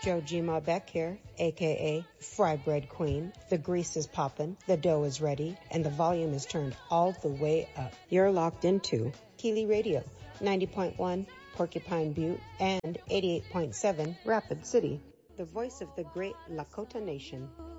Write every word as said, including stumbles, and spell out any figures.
Jojima Beck here, aka Fry Bread Queen. The grease is poppin', the dough is ready, and the volume is turned all the way up. You're locked into Keely Radio, ninety point one Porcupine Butte and eighty-eight point seven Rapid City, the voice of the great Lakota Nation.